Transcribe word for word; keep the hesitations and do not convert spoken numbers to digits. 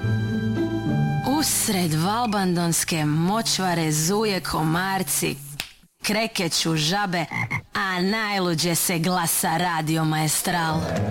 Usred valbandonske močvare zuje komarci, krekeću žabe, a najluđe se glasa Radio Maestral.